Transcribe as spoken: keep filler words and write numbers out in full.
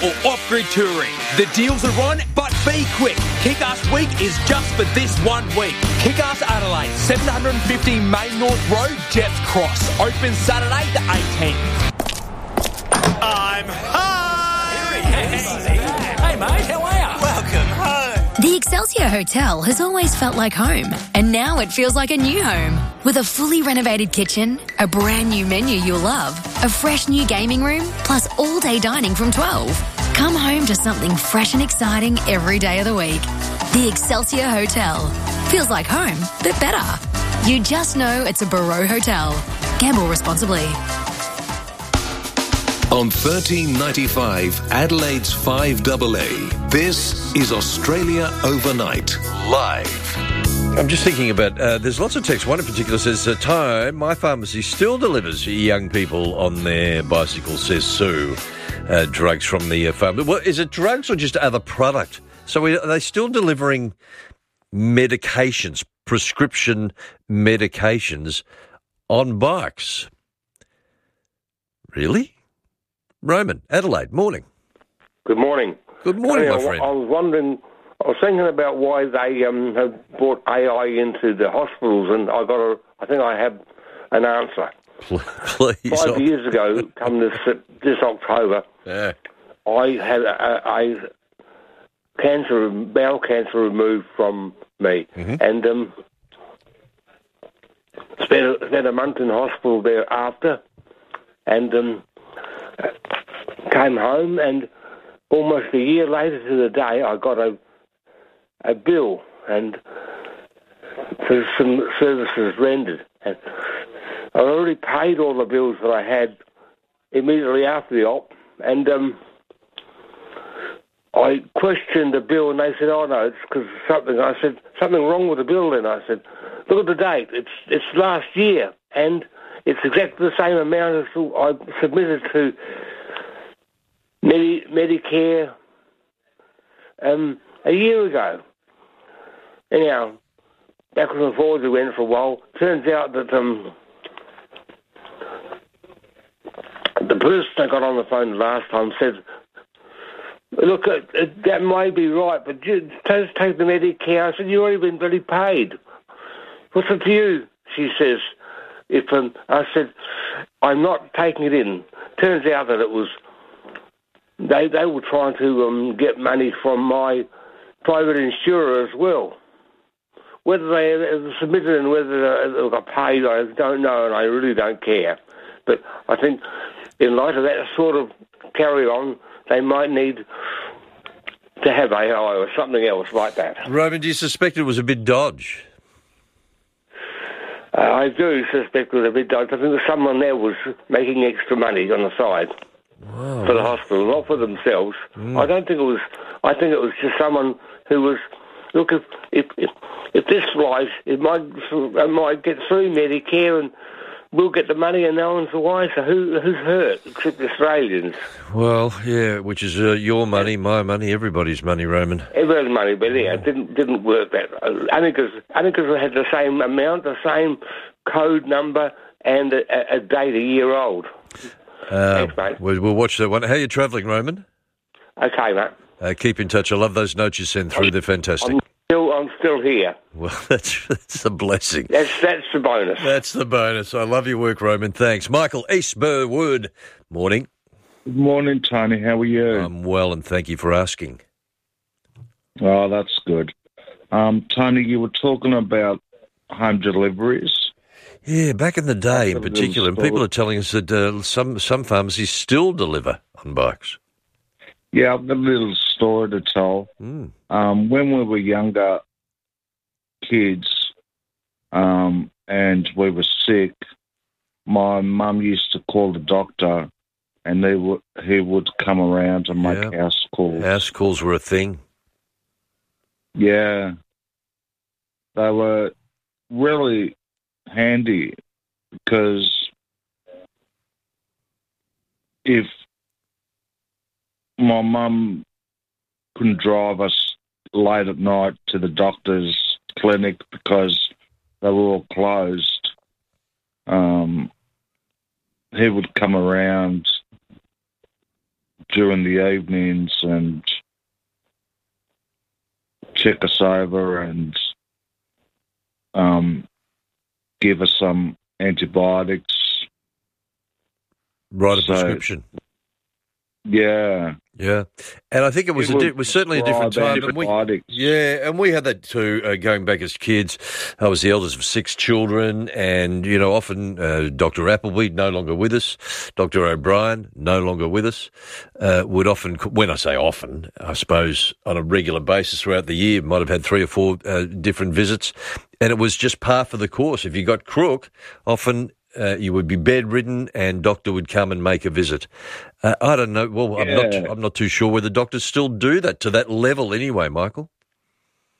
or off-grid touring. The deals are on, but be quick. Kick-Ass Week is just for this one week. Kick-Ass Adelaide, seven hundred fifty Main North Road, Jepps Cross. Open Saturday the eighteenth. I'm home! Hey, mate, how are you? Welcome home. The Excelsior Hotel has always felt like home, and now it feels like a new home. With a fully renovated kitchen, a brand new menu you'll love, a fresh new gaming room, plus all-day dining from twelve. Come home to something fresh and exciting every day of the week. The Excelsior Hotel. Feels like home, but better. You just know it's a Barreau Hotel. Gamble responsibly. On thirteen ninety-five, Adelaide's five A A, this is Australia Overnight, live. I'm just thinking about, uh, there's lots of text. One in particular says, uh, Tyre, my pharmacy still delivers young people on their bicycles, says Sue, uh, drugs from the uh, pharmacy. Well, is it drugs or just other product? So we, are they still delivering medications, prescription medications on bikes? Really? Roman, Adelaide, morning. Good morning. Good morning, I, my friend. I was wondering, I was thinking about why they um, have brought A I into the hospitals, and I got a, I think I have an answer. Please. Five years ago, come this this October, Yeah. I had a, a cancer, bowel cancer removed from me, Mhm. and um, spent spent a month in hospital thereafter, and um, came home, and almost a year later to the day, I got a a bill and for some services rendered. And I already paid all the bills that I had immediately after the op, and um, I questioned the bill, and they said, "Oh no, it's because of something." I said, "Something wrong with the bill?" Then I said, "Look at the date. It's it's last year, and it's exactly the same amount as I submitted to Medi- Medicare um, a year ago." Anyhow, backwards and forwards we went for a while. Turns out that um, the person I got on the phone last time said, "Look, uh, uh, that may be right, but you just take the Medicare." I said, "You've already been bloody paid. What's it to you?" She says, "If um, I said, "I'm not taking it in." Turns out that it was, they they were trying to um, get money from my private insurer as well. Whether they uh, submitted and whether they got paid, I don't know, and I really don't care. But I think in light of that sort of carry on, they might need to have A I or something else like that. Roman, do you suspect it was a bit dodge? Uh, I do suspect it was a bit dodgy. I think that someone there was making extra money on the side Wow. for the hospital, not for themselves. Mm. I don't think it was. I think it was just someone who was. Look, if if if, if this flies, it might it might get through Medicare, and we'll get the money, and no one's the wiser. Who who's hurt except Australians? Well, yeah, which is uh, your money, my money, everybody's money, Roman. Everyone's money, but yeah, it didn't didn't work that. Only because only because we had the same amount, the same code number, and a, a date a year old. Uh, Thanks, mate. We'll, we'll watch that one. How are you travelling, Roman? Okay, mate. Uh, keep in touch. I love those notes you send through. They're fantastic. I'm still, I'm still here. Well, that's that's a blessing. That's that's the bonus. That's the bonus. I love your work, Roman. Thanks. Michael Eastburwood. Morning. Good morning, Tony. How are you? I'm well, and thank you for asking. Oh, that's good. Um, Tony, you were talking about home deliveries. Yeah, back in the day in After the particular, and store. people are telling us that uh, some, some pharmacies still deliver on bikes. Yeah, I've got a little story to tell. Mm. Um, when we were younger kids um, and we were sick, my mum used to call the doctor, and they would, he would come around and make Yeah. house calls. House calls were a thing. Yeah. They were really handy because if my mum couldn't drive us late at night to the doctor's clinic because they were all closed, um, he would come around, during the evenings and check us over and um, give us some antibiotics. Write a So- prescription. Yeah. Yeah, and I think it was It a di- was it was certainly a different time. prescribed And we, antibiotics. yeah, and we had that too. Uh, going back as kids, I was the eldest of six children, and you know, often uh, Doctor Appleby, no longer with us, Doctor O'Brien, no longer with us, uh, would often, when I say often, I suppose on a regular basis throughout the year, might have had three or four uh, different visits, and it was just par for the course. If you got crook, often. Uh, you would be bedridden, and doctor would come and make a visit. Uh, I don't know. Well, I'm not. Yeah. I'm not too sure whether doctors still do that to that level, anyway, Michael.